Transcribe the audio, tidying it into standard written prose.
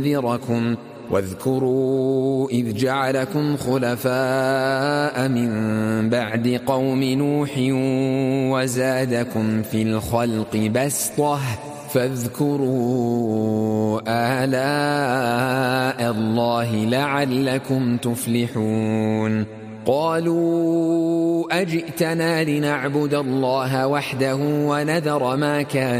لينذركم واذكروا إذ جعلكم خلفاء من بعد قوم نوح وزادكم في الخلق بسطة فاذكروا آلاء الله لعلكم تفلحون قالوا أجئتنا لنعبد الله وحده ونذر ما كان